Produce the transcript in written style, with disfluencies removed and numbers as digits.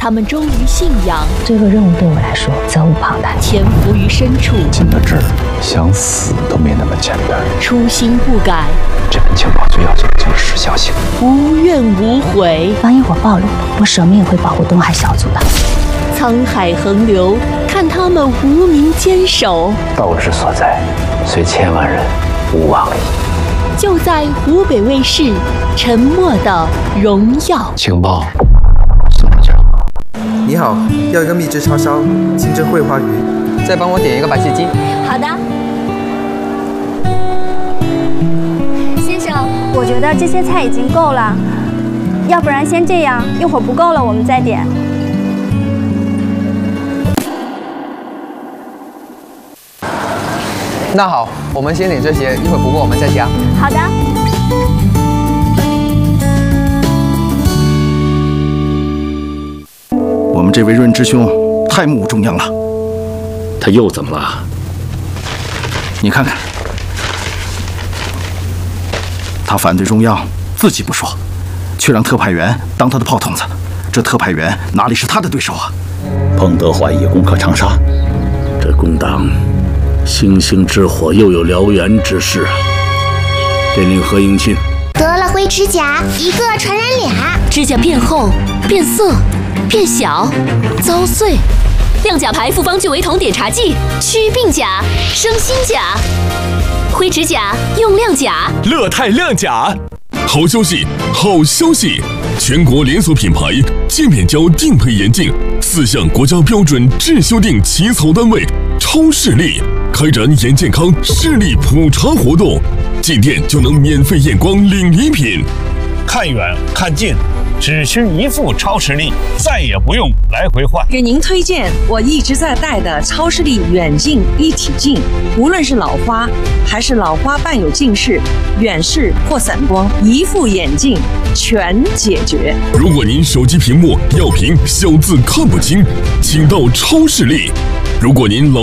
他们忠于信仰， 这个任务对我来说责无旁贷。 潜伏于深处， 进到这儿，想死都没那么简单。 初心不改， 这份情报最要紧的就是时效性， 无怨无悔。 万一我暴露了，我舍命也会保护东海小组的。 沧海横流，看他们无名坚守。 道之所在，虽千万人，吾往矣。 就在湖北卫视《沉默的荣耀》。 情报送到这儿。 你好，要一个秘制叉烧，清蒸桂花鱼，再帮我点一个白切鸡。 好的。先生，我觉得这些菜已经够了，要不然先这样，一会儿不够了我们再点。 那好，我们先点这些，一会儿不够我们再加。 好的。 我们这位润之兄太目无中央了。 他又怎么了？ 你看看，他反对中央，自己不说，却让特派员当他的炮筒子。这特派员哪里是他的对手啊？ 彭德怀也攻克长沙，这工党星星之火又有燎原之势啊！电令何应钦， 得了灰指甲，一个传染俩， 指甲变厚、变色、变小、遭碎。亮甲牌复方聚维酮碘茶剂，祛病甲、生新甲。灰指甲用亮甲， 乐泰亮甲。好消息，好消息！全国连锁品牌界面胶定配眼镜4项国家标准质修订起草单位超视力开展眼健康视力普查活动，进店就能免费验光领礼品。 看远看近，只需一副超视力，再也不用来回换。 给您推荐我一直在戴的超视力远近一体镜，无论是老花还是老花伴有近视、远视或散光，一副眼镜全解决。 如果您手机屏幕要屏小字看不清，请到超视力。如果您老